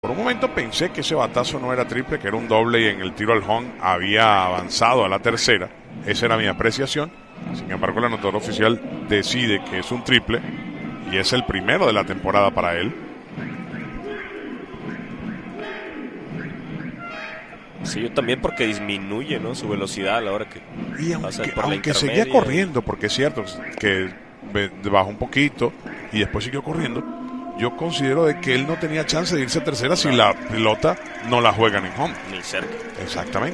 Por un momento pensé que ese batazo no era triple, que era un doble y en el tiro al home había avanzado a la tercera. Esa era mi apreciación. Sin embargo, el anotador oficial decide que es un triple y es el primero de la temporada para él. Sí, yo también, porque disminuye, ¿no?, su velocidad a la hora que pasa por la aunque seguía corriendo, porque es cierto que bajó un poquito y después siguió corriendo, yo considero de que él no tenía chance de irse a tercera si la pelota no la juegan en home. Ni cerca. Exactamente.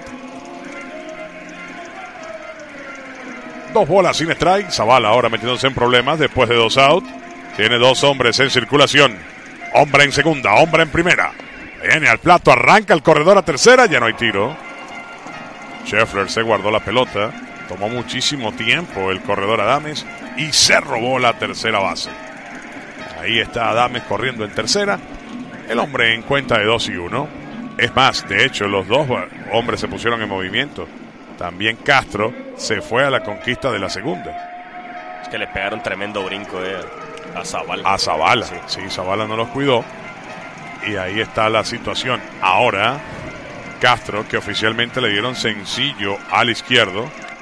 2 bolas sin strike. Zavala ahora metiéndose en problemas después de 2 out. Tiene 2 hombres en circulación. Hombre en segunda, hombre en primera. Viene al plato, arranca el corredor a tercera, ya no hay tiro. Scheffler se guardó la pelota. Tomó muchísimo tiempo el corredor Adames y se robó la tercera base. Ahí está Adames corriendo en tercera. El hombre en cuenta de 2-1. Es más, de hecho, los 2 hombres se pusieron en movimiento. También Castro se fue a la conquista de la segunda. Es que le pegaron tremendo brinco a Zavala. A Zavala, sí, Zavala no los cuidó. Y ahí está la situación. Ahora, Castro, que oficialmente le dieron sencillo al izquierdo,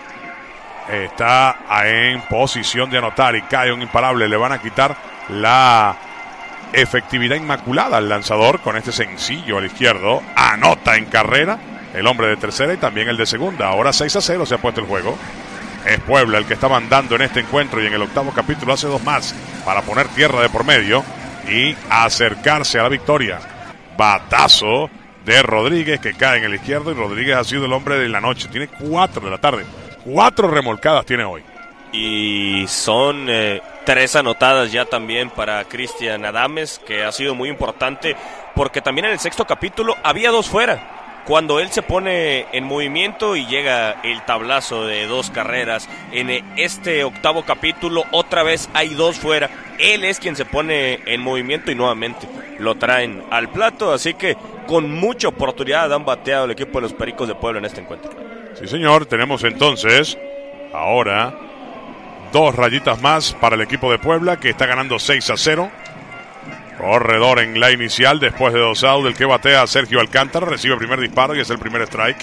está en posición de anotar y cae un imparable. Le van a quitar la efectividad inmaculada al lanzador con este sencillo al izquierdo. Anota en carrera el hombre de tercera y también el de segunda. Ahora 6-0 se ha puesto el juego. Es Puebla el que está mandando en este encuentro y en el octavo capítulo hace 2 más para poner tierra de por medio y acercarse a la victoria. Batazo de Rodríguez que cae en el izquierdo, y Rodríguez ha sido el hombre de la noche. Tiene 4 de la tarde. 4 remolcadas tiene hoy. Y son 3 anotadas ya también para Cristian Adames, que ha sido muy importante, porque también en el sexto capítulo había 2 fuera. Cuando él se pone en movimiento y llega el tablazo de 2 carreras, en este octavo capítulo otra vez hay 2 fuera. Él es quien se pone en movimiento y nuevamente lo traen al plato. Así que con mucha oportunidad han bateado el equipo de los Pericos de Puebla en este encuentro. Sí, señor. Tenemos entonces ahora 2 rayitas más para el equipo de Puebla, que está ganando 6-0. Corredor en la inicial después de 2 outs. El que batea Sergio Alcántara recibe el primer disparo y es el primer strike.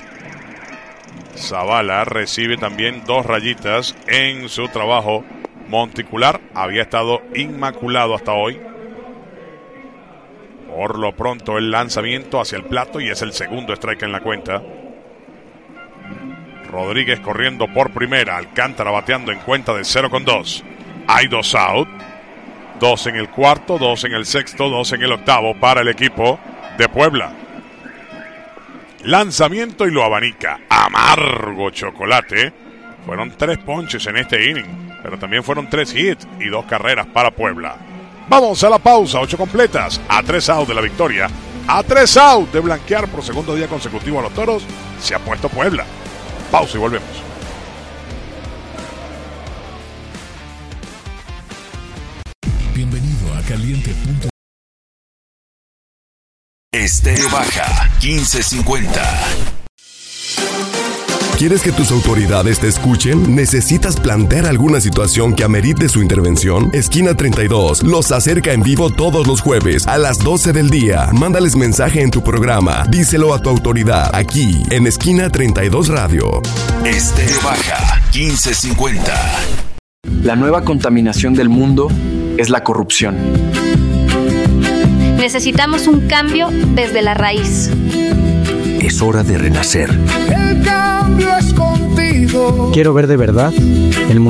Zavala recibe también 2 rayitas en su trabajo monticular. Había estado inmaculado hasta hoy. Por lo pronto el lanzamiento hacia el plato y es el segundo strike en la cuenta. Rodríguez corriendo por primera. Alcántara bateando en cuenta de 0-2. Hay 2 outs. 2 en el cuarto, 2 en el sexto, 2 en el octavo para el equipo de Puebla. Lanzamiento y lo abanica. Amargo chocolate. Fueron 3 ponches en este inning, pero también fueron 3 hits y 2 carreras para Puebla. Vamos a la pausa, 8 completas. A 3 outs de la victoria. A 3 outs de blanquear por segundo día consecutivo a los Toros. Se ha puesto Puebla. Pausa y volvemos. Bienvenido a Caliente. Estéreo Baja 1550. ¿Quieres que tus autoridades te escuchen? ¿Necesitas plantear alguna situación que amerite su intervención? Esquina 32 los acerca en vivo todos los jueves a las 12 del día. Mándales mensaje en tu programa. Díselo a tu autoridad aquí en Esquina 32 Radio. Estéreo Baja 1550. La nueva contaminación del mundo es la corrupción. Necesitamos un cambio desde la raíz. Es hora de renacer. El cambio es contigo. Quiero ver de verdad el mundo.